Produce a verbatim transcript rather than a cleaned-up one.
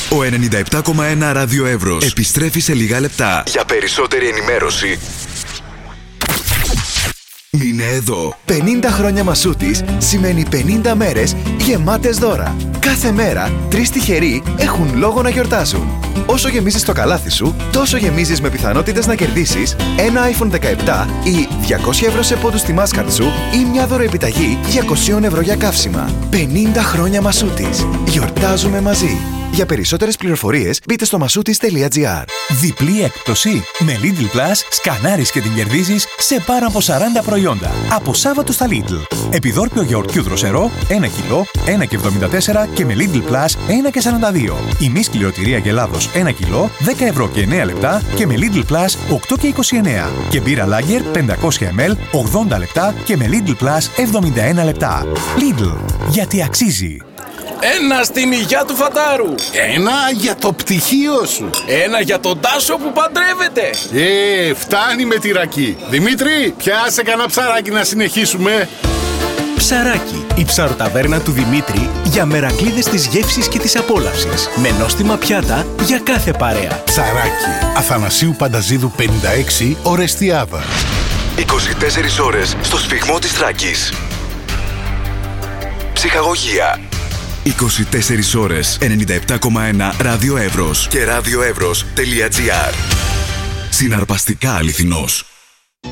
Ο ενενήντα επτά κόμμα ένα Ράδιο Εύρος επιστρέφει σε λίγα λεπτά. Για περισσότερη ενημέρωση, μείνε εδώ. πενήντα χρόνια Μασούτης σημαίνει πενήντα μέρες γεμάτες δώρα. Κάθε μέρα, τρεις τυχεροί έχουν λόγο να γιορτάζουν. Όσο γεμίζεις το καλάθι σου, τόσο γεμίζεις με πιθανότητες να κερδίσεις ένα άιφον δεκαεπτά ή διακόσια ευρώ σε πόντους στη μάσκαρτ σου ή μια δωροεπιταγή διακόσια ευρώ για καύσιμα. πενήντα χρόνια Μασούτης. Γιορτάζουμε μαζί. Για περισσότερες πληροφορίες μπείτε στο μασούτης τελεία τζι άρ. Διπλή έκπτωση. Με Lidl Plus σκανάρεις και την κερδίζεις σε πάρα από σαράντα προϊόντα. Από Σάββατο στα Lidl. Επιδόρπιο γιαουρτιού δροσερό ένα κιλό, ένα και εβδομήντα τέσσερα και με Lidl Plus ένα και σαράντα δύο. Η μη σκληροτηρία γελάδος ένα κιλό, δέκα ευρώ και εννέα λεπτά και με Lidl Plus οκτώ και είκοσι εννέα. Και μπύρα Lager πεντακόσια μιλιλίτρα ογδόντα λεπτά και με Lidl Plus εβδομήντα ένα λεπτά. Lidl. Γιατί αξίζει. Ένα στην υγειά του Φατάρου. Ένα για το πτυχίο σου. Ένα για τον Τάσο που παντρεύεται. Ε, φτάνει με τη ρακή. Δημήτρη, πιάσε κανένα ψαράκι να συνεχίσουμε. Ψαράκι, η ψαροταβέρνα του Δημήτρη για μερακλείδες της γεύσης και της απόλαυσης. Με νόστιμα πιάτα για κάθε παρέα. Ψαράκι, Αθανασίου Πανταζίδου πενήντα έξι, Ορεστιάδα. είκοσι τέσσερις ώρες στο σφιγμό της Θράκης. Ψυχαγωγία. είκοσι τέσσερις ώρες ενενήντα επτά κόμμα ένα Ράδιο Εύρος και radioevros τελεία τζι άρ. Συναρπαστικά αληθινός.